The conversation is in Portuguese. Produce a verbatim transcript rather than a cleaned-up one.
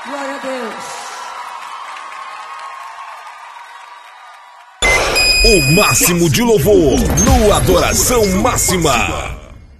Glória a Deus. O máximo de louvor no Adoração Máxima.